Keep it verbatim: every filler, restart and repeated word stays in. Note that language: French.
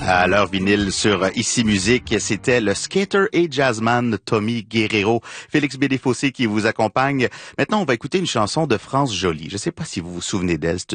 À l'heure vinyle sur Ici Musique, c'était le skater et jazzman Tommy Guerrero, Félix Bédéfossé qui vous accompagne. Maintenant, on va écouter une chanson de France Joly. Je ne sais pas si vous vous souvenez d'elle.